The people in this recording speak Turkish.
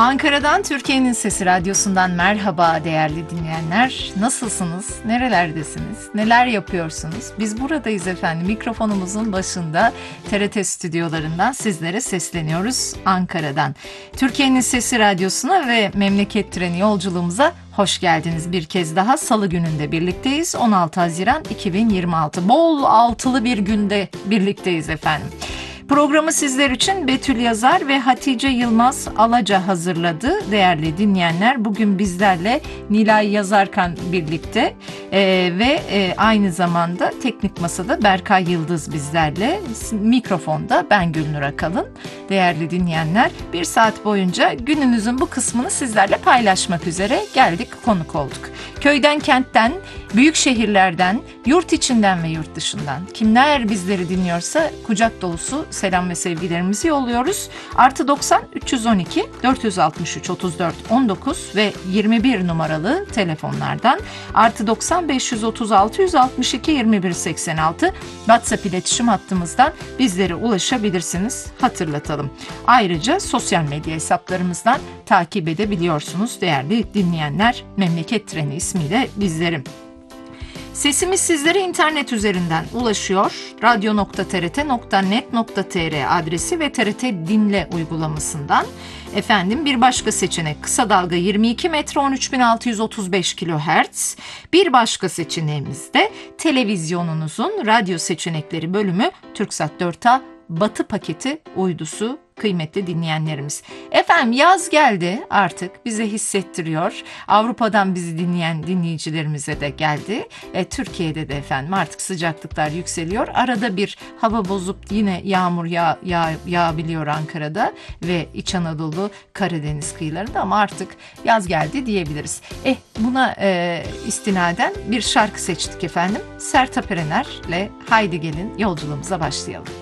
Ankara'dan Türkiye'nin Sesi Radyosu'ndan merhaba değerli dinleyenler. Nasılsınız? Nerelerdesiniz? Neler yapıyorsunuz? Biz buradayız efendim. Mikrofonumuzun başında TRT stüdyolarından sizlere sesleniyoruz Ankara'dan. Türkiye'nin Sesi Radyosu'na ve Memleket Treni yolculuğumuza hoş geldiniz. Bir kez daha Salı gününde birlikteyiz. 16 Haziran 2026. Bol altılı bir günde birlikteyiz efendim. Programı sizler için Betül Yazar ve Hatice Yılmaz Alaca hazırladı. Değerli dinleyenler, bugün bizlerle Nilay Yazarkan birlikte ve aynı zamanda teknik masada Berkay Yıldız bizlerle. Mikrofonda ben Gülnur Akalın. Değerli dinleyenler, bir saat boyunca günümüzün bu kısmını sizlerle paylaşmak üzere geldik, konuk olduk. Köyden, kentten, büyük şehirlerden, yurt içinden ve yurt dışından kimler bizleri dinliyorsa kucak dolusu selam ve sevgilerimizi yolluyoruz. +90 312 463 34 19 ve 21 numaralı telefonlardan +90 536 162 21 86 WhatsApp iletişim hattımızdan bizlere ulaşabilirsiniz. Hatırlatalım. Ayrıca sosyal medya hesaplarımızdan takip edebiliyorsunuz değerli dinleyenler. Memleket Treni ismiyle bizlerim. Sesimiz sizlere internet üzerinden ulaşıyor. radyo.trt.net.tr adresi ve TRT Dinle uygulamasından. Efendim, bir başka seçenek kısa dalga 22 metre 13.635 kHz. Bir başka seçeneğimiz de televizyonunuzun radyo seçenekleri bölümü TürkSat 4A Batı paketi uydusu kıymetli dinleyenlerimiz. Efendim, yaz geldi artık, bize hissettiriyor. Avrupa'dan bizi dinleyen dinleyicilerimize de geldi. Türkiye'de de efendim artık sıcaklıklar yükseliyor. Arada bir hava bozup yine yağmur yağabiliyor Ankara'da ve İç Anadolu, Karadeniz kıyılarında, ama artık yaz geldi diyebiliriz. Buna istinaden bir şarkı seçtik efendim. Sertab Erener'le Haydi Gelin yolculuğumuza başlayalım.